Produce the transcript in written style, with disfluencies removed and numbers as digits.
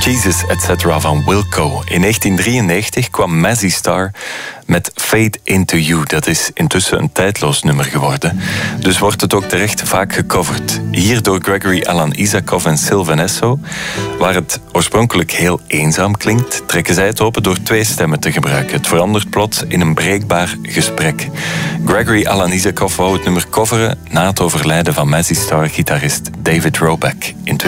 Jesus, etc. van Wilco. In 1993 kwam Mazzy Star met Fade Into You. Dat is intussen een tijdloos nummer geworden. Dus wordt het ook terecht vaak gecoverd. Hier door Gregory Alan Isakov en Sylvan Esso. Waar het oorspronkelijk heel eenzaam klinkt, trekken zij het open door 2 stemmen te gebruiken. Het verandert plots in een breekbaar gesprek. Gregory Alan Isakov wou het nummer coveren na het overlijden van Mazzy Star-gitarist David Roback in